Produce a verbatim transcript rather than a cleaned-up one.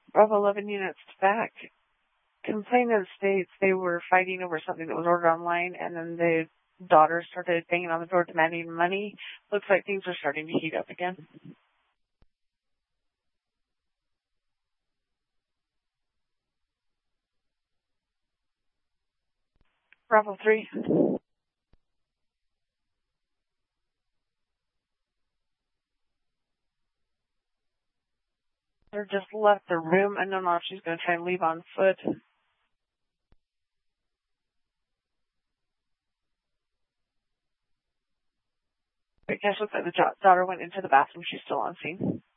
Bravo eleven units back. Complainant states they were fighting over something that was ordered online, and then the daughter started banging on the door demanding money. Looks like things are starting to heat up again. Bravo three. Or just left the room. I don't know if she's going to try and leave on foot. But Cash looks like the daughter went into the bathroom. She's still on scene.